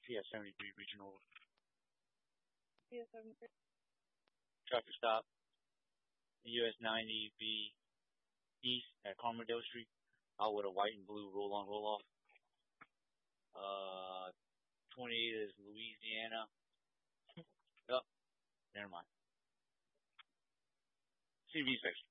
PS 73 regional. PS 73. Traffic stop. US 90B East at Carmerdale Street. Out with a white and blue roll on, roll off. 28 is Louisiana. Oh, never mind. CB section.